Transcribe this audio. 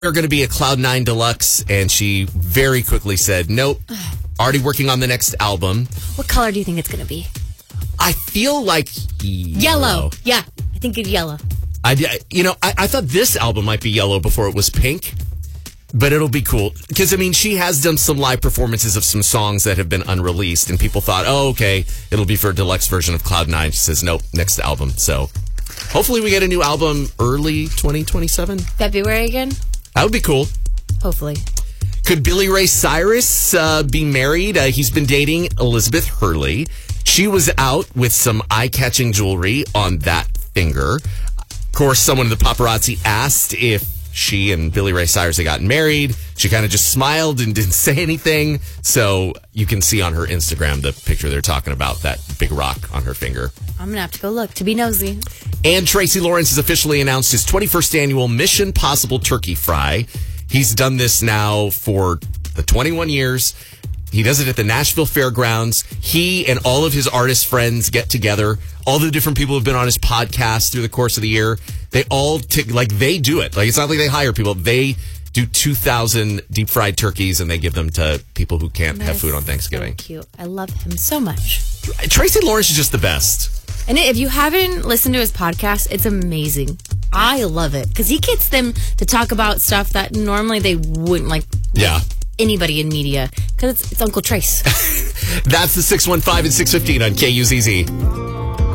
We're going to be a Cloud9 Deluxe, and she very quickly said, nope, already working on the next album. What color do you think it's going to be? I feel like Yellow. Yeah, I think it's yellow. I thought this album might be yellow before it was pink, but it'll be cool. Because, she has done some live performances of some songs that have been unreleased, and people thought, oh, okay, it'll be for a deluxe version of Cloud9. She says, nope, next album. So hopefully we get a new album early 2027. February again? That would be cool. Hopefully. Could Billy Ray Cyrus be married? He's been dating Elizabeth Hurley. She was out with some eye-catching jewelry on that finger. Of course, someone in the paparazzi asked if she and Billy Ray Cyrus had gotten married. She kind of just smiled and didn't say anything. So you can see on her Instagram the picture they're talking about, that big rock on her finger. I'm going to have to go look to be nosy. And Tracy Lawrence has officially announced his 21st annual Mission Possible Turkey Fry. He's done this now for the 21 years. He does it at the Nashville Fairgrounds. He and all of his artist friends get together. All the different people who have been on his podcast through the course of the year, they all they do it. Like, it's not like they hire people. They do 2,000 deep fried turkeys, and they give them to people who can't have food on Thanksgiving. So cute. I love him so much. Tracy Lawrence is just the best. And if you haven't listened to his podcast, it's amazing. I love it because he gets them to talk about stuff that normally they wouldn't, like anybody in media, because it's Uncle Trace. That's the 615 and 615 on KUZZ.